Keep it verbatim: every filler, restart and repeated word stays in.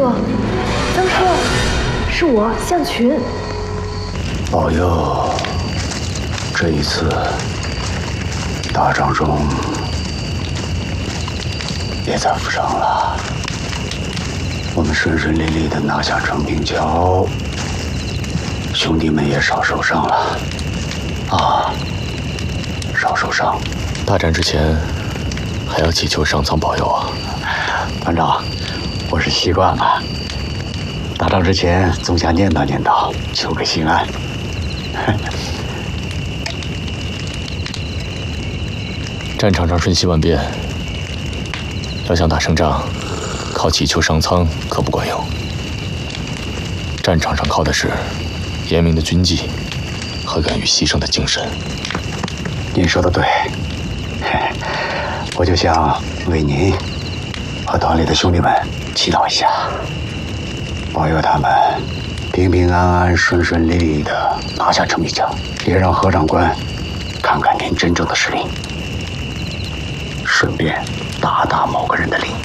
叔，曾叔，是我向群。 保佑这一次打仗中别再负伤了，我们顺顺利利的拿下承平桥，兄弟们也少受伤了啊，少受伤。 大战之前还要祈求上苍保佑啊！ 团长，我是习惯了，打仗之前总想念叨念叨，求个心安。 战场上瞬息万变，要想打胜仗，靠祈求上苍可不管用。战场上靠的是严明的军纪和敢于牺牲的精神。 您说的对，我就想为您和团里的兄弟们祈祷一下，保佑他们平平安安、顺顺利利的拿下承平桥，也让何长官看看您真正的实力，顺便打打某个人的脸。